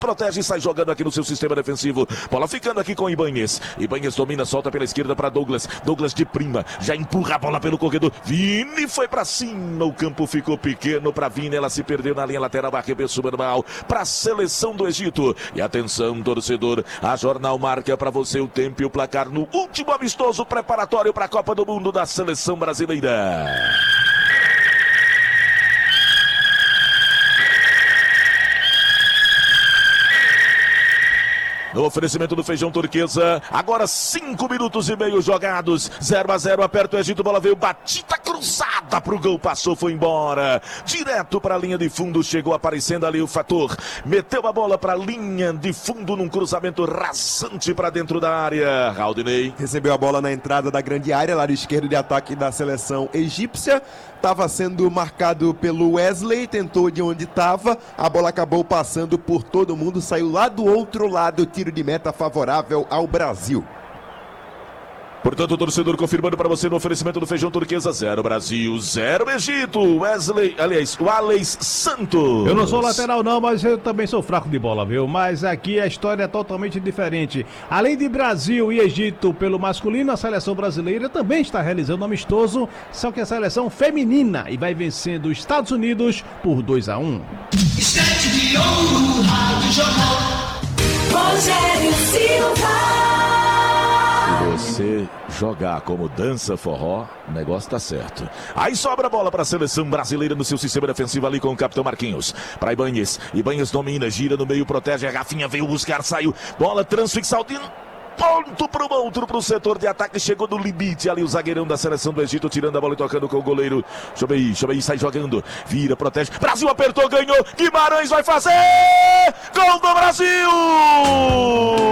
Protege e sai jogando aqui no seu sistema defensivo. Bola ficando aqui com Ibanez. Ibanez domina, solta pela esquerda para Douglas. Douglas de prima, já empurra a bola pelo corredor. Vini foi para cima. O campo ficou pequeno para Vini. Ela se perdeu na linha lateral. Arremesso manual para a seleção do Egito. E atenção, torcedor. A Jornal marca para você o tempo e o placar no último amistoso preparatório para a Copa do Mundo da seleção brasileira. No oferecimento do Feijão Turquesa, agora 5 minutos e meio jogados, 0-0, aperta o Egito, bola veio, batida cruzada pro gol, passou, foi embora, direto para a linha de fundo, chegou aparecendo ali o Fator, meteu a bola para a linha de fundo num cruzamento rasante para dentro da área. Raudinei recebeu a bola na entrada da grande área, lado esquerdo de ataque da seleção egípcia, estava sendo marcado pelo Wesley, tentou de onde estava, a bola acabou passando por todo mundo, saiu lá do outro lado, tiro de meta favorável ao Brasil. Portanto, o torcedor confirmando para você no oferecimento do Feijão Turquesa, 0 Brasil, 0 Egito. Wesley, aliás, o Alex Santos. Eu não sou lateral não, mas eu também sou fraco de bola, viu? Mas aqui a história é totalmente diferente. Além de Brasil e Egito pelo masculino, a seleção brasileira também está realizando um amistoso, só que a seleção feminina, e vai vencendo os Estados Unidos por 2-1. Estante de ouro, Rádio Jornal. Rogério Silva. Você jogar como dança forró, o negócio tá certo. Aí sobra a bola para a seleção brasileira no seu sistema defensivo ali com o capitão Marquinhos. Para Ibanez. Ibanez domina, gira no meio, protege. A Rafinha veio buscar, saiu. Bola transfixal. Ponto para o outro, para o setor de ataque. Chegou no limite ali o zagueirão da seleção do Egito, tirando a bola e tocando com o goleiro. Chobei, sai jogando. Vira, protege. Brasil apertou, ganhou. Guimarães vai fazer! Gol do Brasil!